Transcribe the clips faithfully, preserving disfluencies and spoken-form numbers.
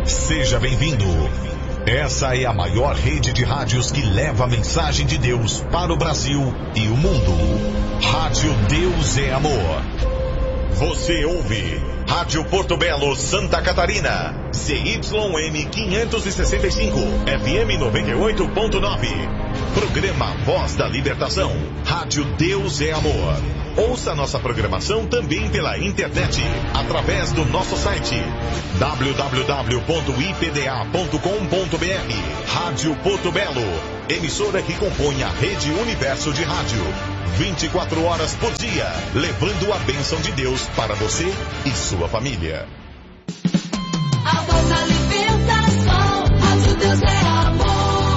Seja bem-vindo. Essa é a maior rede de rádios que leva a mensagem de Deus para o Brasil e o mundo. Rádio Deus é Amor. Você ouve Rádio Porto Belo, Santa Catarina, C Y M quinhentos e sessenta e cinco, F M noventa e oito ponto nove. Programa Voz da Libertação. Rádio Deus é Amor. Ouça nossa programação também pela internet, através do nosso site w w w ponto i p d a ponto com ponto b r. Rádio Porto Belo, emissora que compõe a rede Universo de Rádio. vinte e quatro horas por dia, levando a bênção de Deus para você e sua família. A voz da libertação, Rádio Deus é Amor.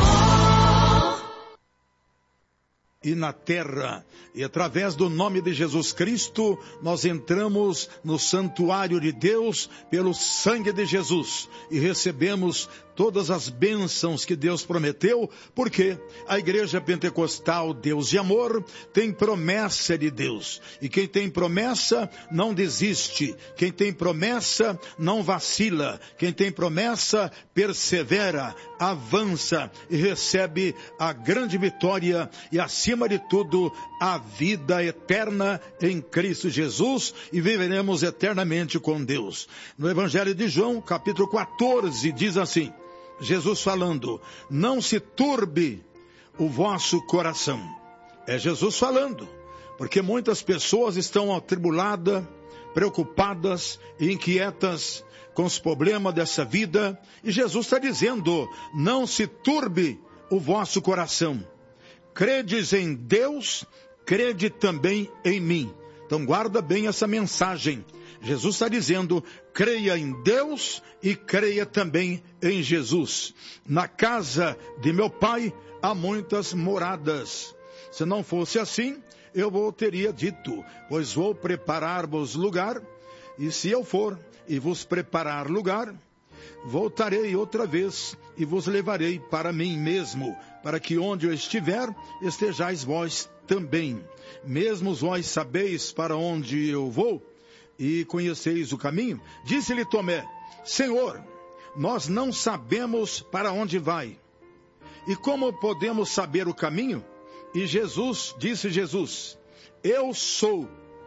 E na terra, e através do nome de Jesus Cristo, nós entramos no santuário de Deus pelo sangue de Jesus e recebemos todas as bênçãos que Deus prometeu, porque a Igreja Pentecostal Deus de Amor tem promessa de Deus. E quem tem promessa não desiste. Quem tem promessa não vacila. Quem tem promessa persevera, avança e recebe a grande vitória e, acima de tudo, a vida eterna em Cristo Jesus, e viveremos eternamente com Deus. No Evangelho de João, capítulo quatorze, diz assim, Jesus falando, não se turbe o vosso coração. É Jesus falando, porque muitas pessoas estão atribuladas, preocupadas e inquietas com os problemas dessa vida, e Jesus está dizendo, não se turbe o vosso coração. Credes em Deus, crede também em mim. Então guarda bem essa mensagem. Jesus está dizendo, creia em Deus e creia também em Jesus. Na casa de meu Pai há muitas moradas. Se não fosse assim, eu vos teria dito, pois vou preparar-vos lugar, e se eu for e vos preparar lugar, voltarei outra vez e vos levarei para mim mesmo, para que onde eu estiver, estejais vós também. Mesmo vós sabeis para onde eu vou, e conheceis o caminho? Disse-lhe Tomé, Senhor, nós não sabemos para onde vai. E como podemos saber o caminho? E Jesus, disse Jesus, eu sou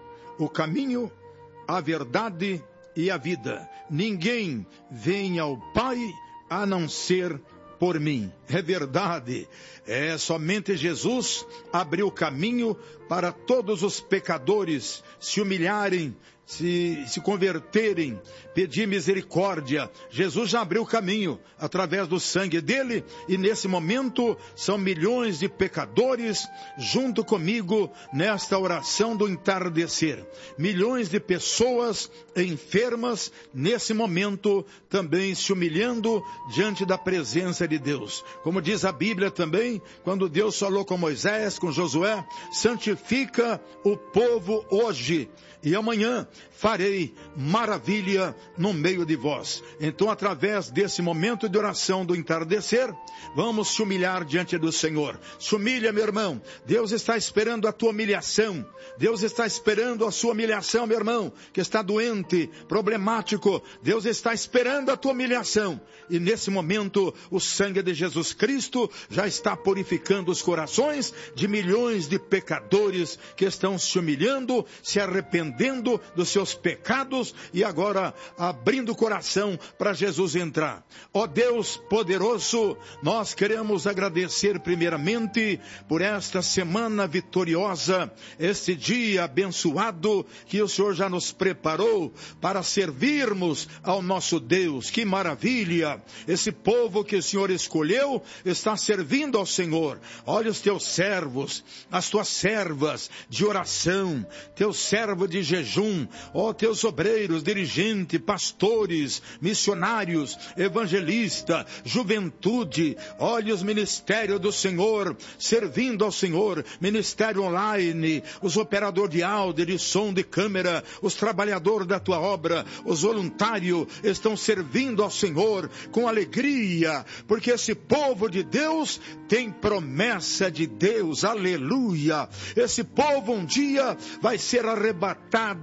o caminho, a verdade e a vida. Ninguém vem ao Pai a não ser por mim. É verdade. É somente Jesus abriu o caminho para todos os pecadores se humilharem, se, se converterem, pedir misericórdia. Jesus já abriu o caminho através do sangue dele, e nesse momento são milhões de pecadores junto comigo nesta oração do entardecer. Milhões de pessoas enfermas nesse momento também se humilhando diante da presença de Deus. Como diz a Bíblia também, quando Deus falou com Moisés, com Josué, santifica o povo hoje, e amanhã farei maravilha no meio de vós. Então, através desse momento de oração do entardecer, vamos se humilhar diante do Senhor. Se humilha, meu irmão. Deus está esperando a tua humilhação. Deus está esperando a sua humilhação, meu irmão, que está doente, problemático. Deus está esperando a tua humilhação. E nesse momento, o sangue de Jesus Cristo já está purificando os corações de milhões de pecadores que estão se humilhando, se arrependendo dos seus pecados e agora abrindo o coração para Jesus entrar. Ó Deus poderoso, nós queremos agradecer primeiramente por esta semana vitoriosa, este dia abençoado que o Senhor já nos preparou para servirmos ao nosso Deus. Que maravilha! Esse povo que o Senhor escolheu está servindo ao Senhor. Olha os teus servos, as tuas servas de oração, teus servos de jejum, ó teus obreiros, dirigentes, pastores, missionários, evangelista, juventude, olha os ministérios do Senhor, servindo ao Senhor, ministério online, os operadores de áudio, de som, de câmera, os trabalhadores da tua obra, os voluntários estão servindo ao Senhor com alegria, porque esse povo de Deus tem promessa de Deus, aleluia. Esse povo um dia vai ser arrebatado,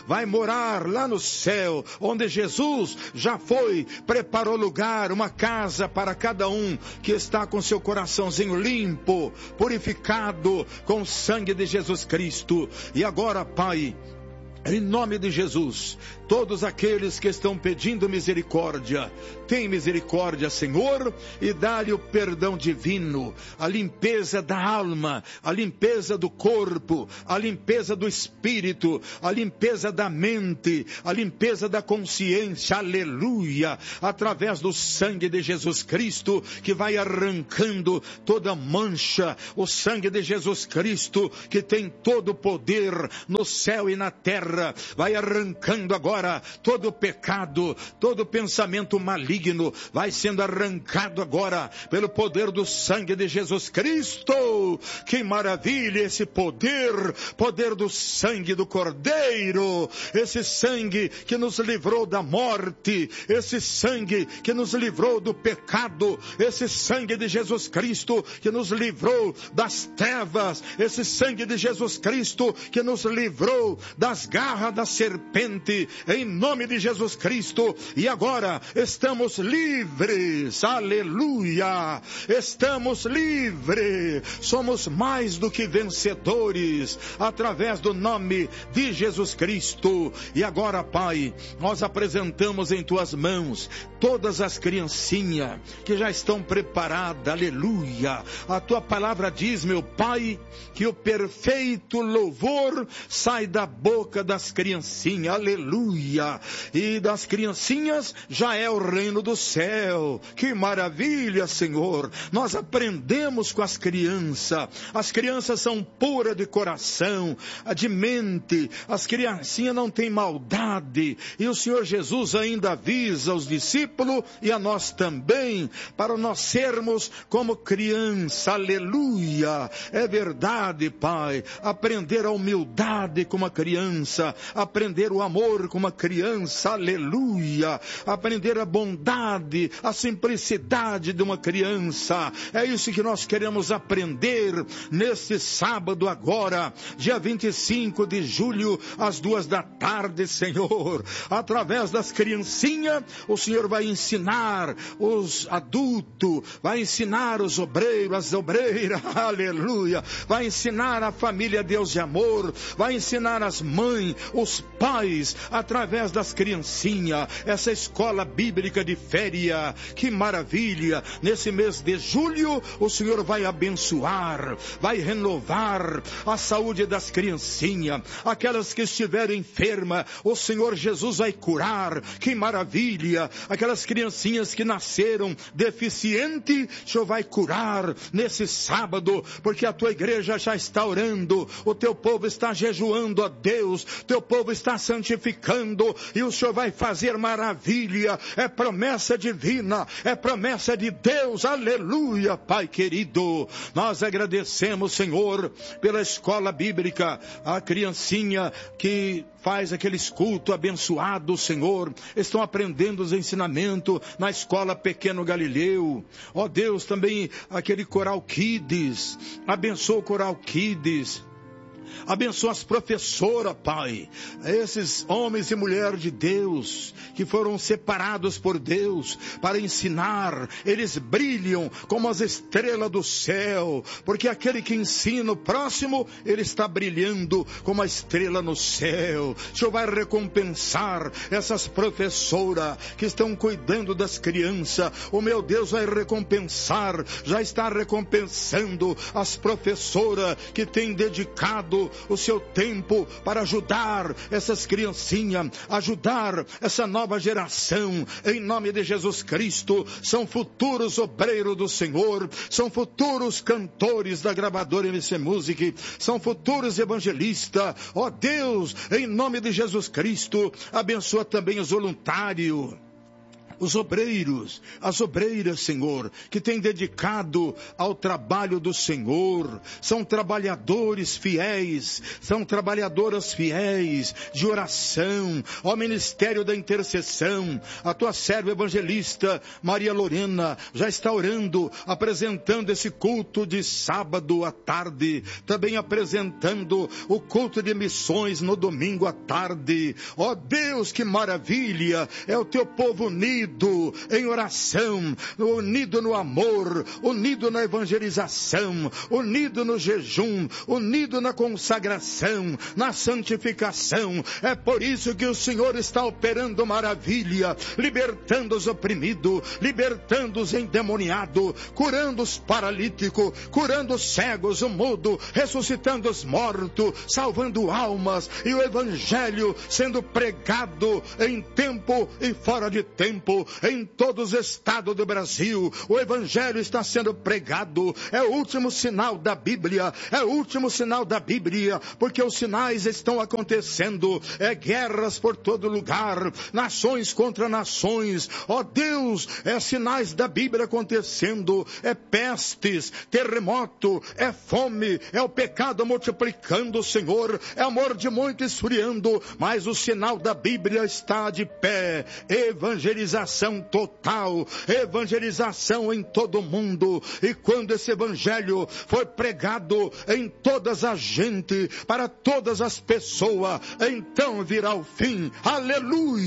vai morar lá no céu, onde Jesus já foi, preparou lugar, uma casa para cada um que está com seu coraçãozinho limpo, purificado com o sangue de Jesus Cristo. E agora, Pai, em nome de Jesus, todos aqueles que estão pedindo misericórdia, tem misericórdia, Senhor, e dá-lhe o perdão divino, a limpeza da alma, a limpeza do corpo, a limpeza do espírito, a limpeza da mente, a limpeza da consciência, aleluia, através do sangue de Jesus Cristo, que vai arrancando toda mancha, o sangue de Jesus Cristo, que tem todo o poder no céu e na terra, vai arrancando agora todo o pecado, todo o pensamento maligno, vai sendo arrancado agora pelo poder do sangue de Jesus Cristo. Que maravilha esse poder, poder do sangue do Cordeiro, esse sangue que nos livrou da morte, esse sangue que nos livrou do pecado, esse sangue de Jesus Cristo que nos livrou das trevas, esse sangue de Jesus Cristo que nos livrou das garras da serpente, em nome de Jesus Cristo. E agora estamos livres, aleluia, estamos livres, somos mais do que vencedores, através do nome de Jesus Cristo. E agora, Pai, nós apresentamos em Tuas mãos todas as criancinhas que já estão preparadas, aleluia. A Tua palavra diz, meu Pai, que o perfeito louvor sai da boca das criancinhas, aleluia, e das criancinhas já é o reino do céu. Que maravilha, Senhor, nós aprendemos com as crianças, as crianças são puras de coração, de mente, as criancinhas não têm maldade, e o Senhor Jesus ainda avisa os discípulos e a nós também, para nós sermos como criança, aleluia. É verdade, Pai, aprender a humildade como a criança, aprender o amor como uma criança, aleluia, aprender a bondade, a simplicidade de uma criança. É isso que nós queremos aprender neste sábado agora, dia vinte e cinco de julho, às duas da tarde, Senhor. Através das criancinhas, o Senhor vai ensinar os adultos, vai ensinar os obreiros, as obreiras, aleluia, vai ensinar a família Deus de amor, vai ensinar as mães, os pais, através das criancinhas, essa escola bíblica de féria. Que maravilha! Nesse mês de julho, o Senhor vai abençoar, vai renovar a saúde das criancinhas, aquelas que estiverem enfermas, o Senhor Jesus vai curar. Que maravilha! Aquelas criancinhas que nasceram deficientes, o Senhor vai curar nesse sábado, porque a tua igreja já está orando, o teu povo está jejuando a Deus, teu povo está santificando, e o Senhor vai fazer maravilha. É promessa divina, é promessa de Deus, aleluia. Pai querido, nós agradecemos, Senhor, pela escola bíblica, a criancinha que faz aqueles cultos abençoados, Senhor, estão aprendendo os ensinamentos na escola Pequeno Galileu. Ó Deus, também aquele Coral Kids, abençoa o Coral Kids. Abençoa as professoras, Pai, esses homens e mulheres de Deus, que foram separados por Deus para ensinar. Eles brilham como as estrelas do céu, porque aquele que ensina o próximo, ele está brilhando como a estrela no céu. O Senhor vai recompensar essas professoras que estão cuidando das crianças. O meu Deus vai recompensar, já está recompensando as professoras que têm dedicado o seu tempo para ajudar essas criancinhas, ajudar essa nova geração, em nome de Jesus Cristo. São futuros obreiros do Senhor, são futuros cantores da gravadora M C Music, são futuros evangelistas. Ó Deus, em nome de Jesus Cristo, abençoa também os voluntários os obreiros, as obreiras, Senhor, que têm dedicado ao trabalho do Senhor, são trabalhadores fiéis, são trabalhadoras fiéis de oração, ao ministério da intercessão. A tua serva evangelista Maria Lorena já está orando, apresentando esse culto de sábado à tarde, também apresentando o culto de missões no domingo à tarde. Ó Deus, que maravilha, é o teu povo unido em oração, unido no amor, unido na evangelização, unido no jejum, unido na consagração, na santificação. É por isso que o Senhor está operando maravilha, libertando os oprimidos, libertando os endemoniados, curando os paralíticos, curando os cegos, o mudo, ressuscitando os mortos, salvando almas, e o evangelho sendo pregado em tempo e fora de tempo, em todos os estados do Brasil. O evangelho está sendo pregado. É o último sinal da Bíblia, é o último sinal da Bíblia, porque os sinais estão acontecendo. É guerras por todo lugar, nações contra nações. Ó Deus, é sinais da Bíblia acontecendo. É pestes, terremoto, é fome, é o pecado multiplicando, Senhor, é amor de muito esfriando, mas o sinal da Bíblia está de pé. Evangelização total, evangelização em todo o mundo. E quando esse evangelho for pregado em todas as gente, para todas as pessoas, então virá o fim. Aleluia!